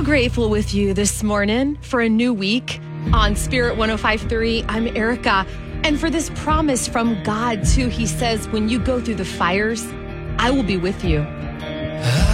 grateful with you this morning for a new week on Spirit 105.3. I'm Erica. And for this promise from God, too, he says, when you go through the fires, I will be with you.